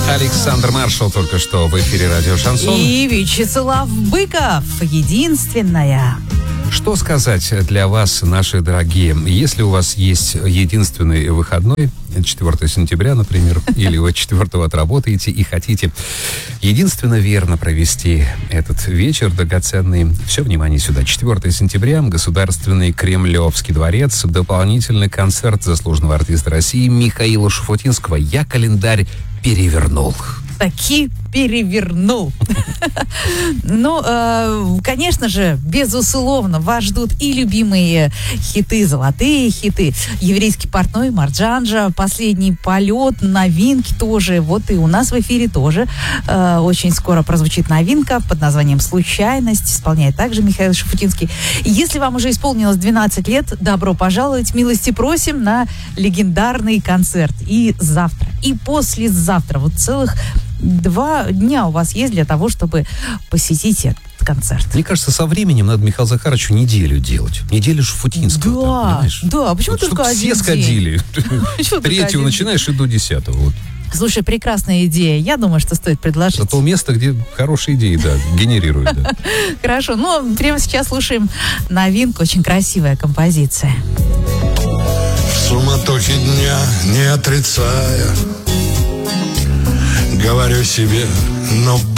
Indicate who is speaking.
Speaker 1: Александр Маршал только что в эфире радио «Шансон».
Speaker 2: И Вячеслав Быков. Единственная.
Speaker 1: Что сказать для вас, наши дорогие? Если у вас есть единственный выходной, 4 сентября, например, или вы 4-го отработаете и хотите единственно верно провести этот вечер драгоценный, все, внимание сюда. 4 сентября, Государственный Кремлевский дворец, дополнительный концерт заслуженного артиста России Михаила Шуфутинского. Я календарь перевернул.
Speaker 2: Таки перевернул. Ну, конечно же, безусловно, вас ждут и любимые хиты, золотые хиты. Еврейский портной, Марджанджа, последний полет, новинки тоже. Вот и у нас в эфире тоже очень скоро прозвучит новинка под названием «Случайность». Исполняет также Михаил Шуфутинский. Если вам уже исполнилось 12 лет, добро пожаловать, милости просим на легендарный концерт. И завтра, и послезавтра. Вот целых 2 дня у вас есть для того, чтобы посетить этот концерт.
Speaker 1: Мне кажется, со временем надо Михаилу Захаровичу неделю делать. Неделю Шуфутинского.
Speaker 2: Да,
Speaker 1: понимаешь?
Speaker 2: да. Почему
Speaker 1: вот,
Speaker 2: только один
Speaker 1: все сходили. 3-го начинаешь и до 10-го. Вот.
Speaker 2: Слушай, прекрасная идея. Я думаю, что стоит предложить.
Speaker 1: Это то место, где хорошие идеи, да, генерируют. Да.
Speaker 2: Хорошо. Ну, прямо сейчас слушаем новинку. Очень красивая композиция.
Speaker 3: В суматохе дня, не отрицая, говорю себе, ну